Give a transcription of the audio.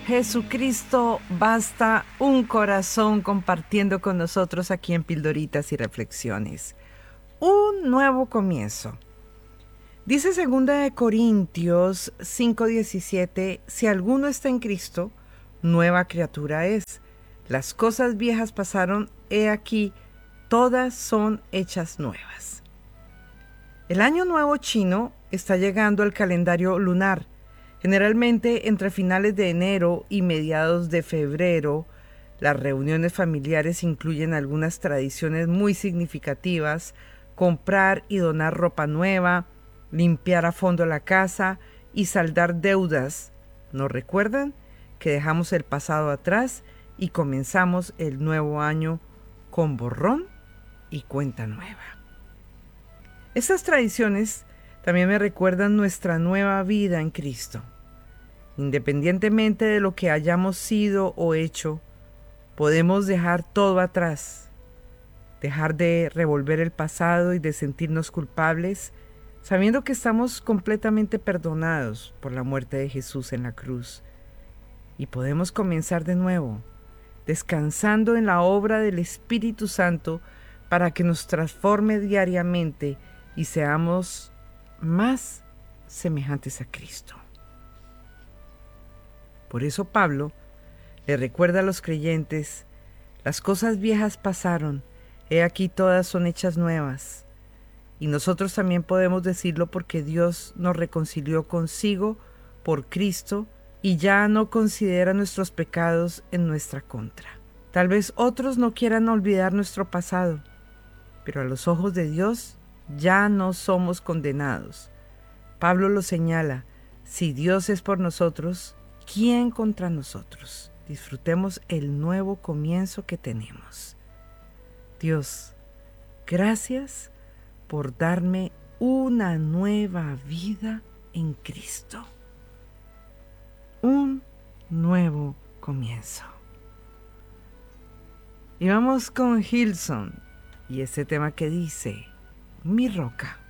Jesucristo, basta un corazón compartiendo con nosotros aquí en Pildoritas y Reflexiones. Un nuevo comienzo. Dice 2 Corintios 5:17, si alguno está en Cristo, nueva criatura es. Las cosas viejas pasaron, he aquí, todas son hechas nuevas. El año nuevo chino está llegando al calendario lunar. Generalmente entre finales de enero y mediados de febrero, las reuniones familiares incluyen algunas tradiciones muy significativas: comprar y donar ropa nueva, limpiar a fondo la casa y saldar deudas. ¿Nos recuerdan que dejamos el pasado atrás y comenzamos el nuevo año con borrón y cuenta nueva? Estas tradiciones también me recuerdan nuestra nueva vida en Cristo. Independientemente de lo que hayamos sido o hecho, podemos dejar todo atrás, dejar de revolver el pasado y de sentirnos culpables, sabiendo que estamos completamente perdonados por la muerte de Jesús en la cruz. Y podemos comenzar de nuevo, descansando en la obra del Espíritu Santo para que nos transforme diariamente y seamos más semejantes a Cristo. Por eso Pablo le recuerda a los creyentes: las cosas viejas pasaron, he aquí todas son hechas nuevas. Y nosotros también podemos decirlo porque Dios nos reconcilió consigo por Cristo y ya no considera nuestros pecados en nuestra contra. Tal vez otros no quieran olvidar nuestro pasado, pero a los ojos de Dios ya no somos condenados. Pablo lo señala: si Dios es por nosotros, ¿quién contra nosotros? Disfrutemos el nuevo comienzo que tenemos. Dios, gracias por darme una nueva vida en Cristo. Un nuevo comienzo. Y vamos con Hillsong y ese tema que dice: mi roca.